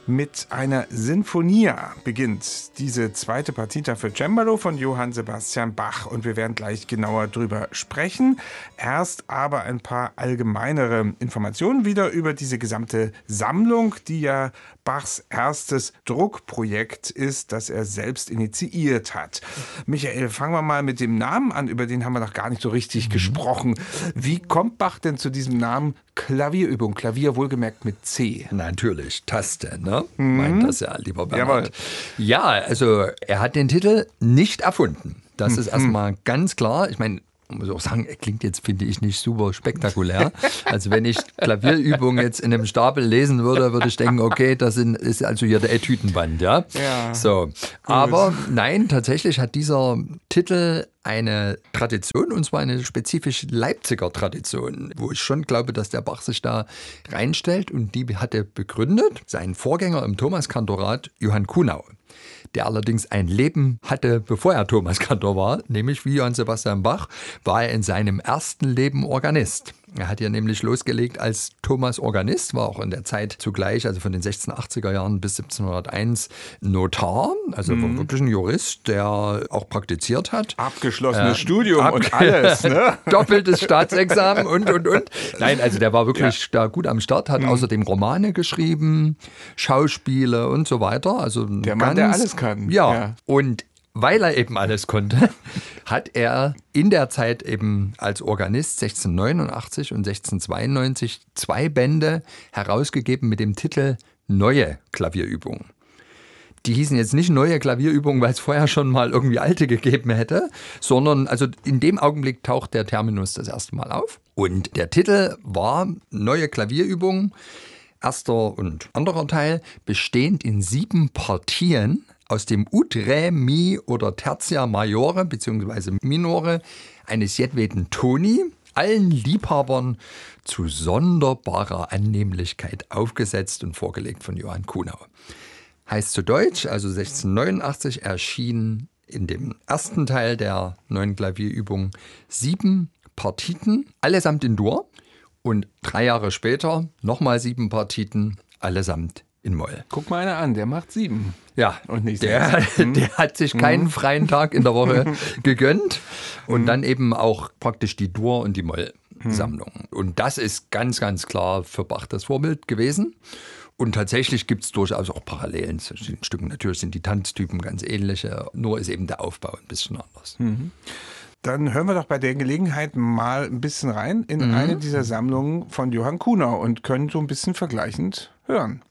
Mit einer Sinfonia beginnt diese zweite Partita für Cembalo von Johann Sebastian Bach und wir werden gleich genauer drüber sprechen. Erst aber ein paar allgemeinere Informationen wieder über diese gesamte Sammlung, die ja Bachs erstes Druckprojekt ist, das er selbst initiiert hat. Michael, fangen wir mal mit dem Namen an, über den haben wir noch gar nicht so richtig gesprochen. Wie kommt Bach denn zu diesem Namen Klavierübung? Klavier wohlgemerkt mit C. Natürlich, Taste, ne? Meint das ja, lieber Bernhard. Jawohl. Ja, also er hat den Titel nicht erfunden. Das ist erstmal ganz klar. Ich meine, man muss auch sagen, er klingt jetzt, finde ich, nicht super spektakulär. Also wenn ich Klavierübungen jetzt in einem Stapel lesen würde, würde ich denken, okay, das ist also hier der Etüdenband, ja? Ja. So. Aber nein, tatsächlich hat dieser Titel eine Tradition, und zwar eine spezifisch Leipziger Tradition, wo ich schon glaube, dass der Bach sich da reinstellt, und die hat er begründet, sein Vorgänger im Thomaskantorat, Johann Kuhnau, der allerdings ein Leben hatte, bevor er Thomaskantor war, nämlich wie Johann Sebastian Bach, war er in seinem ersten Leben Organist. Er hat ja nämlich losgelegt als Thomas Organist, war auch in der Zeit zugleich, also von den 1680er Jahren bis 1701, Notar, also war wirklich ein Jurist, der auch praktiziert hat. Abgeschlossenes Studium und alles, ne? Doppeltes Staatsexamen und. Nein, also der war wirklich da gut am Start, hat außerdem Romane geschrieben, Schauspiele und so weiter. Also der Mann, der alles kann. Ja, und weil er eben alles konnte, hat er in der Zeit eben als Organist 1689 und 1692 2 Bände herausgegeben mit dem Titel Neue Klavierübung. Die hießen jetzt nicht Neue Klavierübung, weil es vorher schon mal irgendwie alte gegeben hätte, sondern also in dem Augenblick taucht der Terminus das erste Mal auf. Und der Titel war Neue Klavierübung, erster und anderer Teil, bestehend in 7 Partien aus dem Ut, Re, Mi oder Tertia Majore bzw. Minore eines jedweden Toni, allen Liebhabern zu sonderbarer Annehmlichkeit aufgesetzt und vorgelegt von Johann Kuhnau. Heißt zu Deutsch, also 1689 erschienen in dem ersten Teil der neuen Klavierübung 7 Partiten, allesamt in Dur, und 3 Jahre später nochmal 7 Partiten, allesamt in Moll. Guck mal einer an, der macht 7. Ja, und nicht der hat sich keinen freien Tag in der Woche gegönnt und dann eben auch praktisch die Dur- und die Moll-Sammlung. Und das ist ganz, ganz klar für Bach das Vorbild gewesen. Und tatsächlich gibt es durchaus auch Parallelen zu den Stücken. Natürlich sind die Tanztypen ganz ähnliche, nur ist eben der Aufbau ein bisschen anders. Dann hören wir doch bei der Gelegenheit mal ein bisschen rein in eine dieser Sammlungen von Johann Kuhnau und können so ein bisschen vergleichend hören.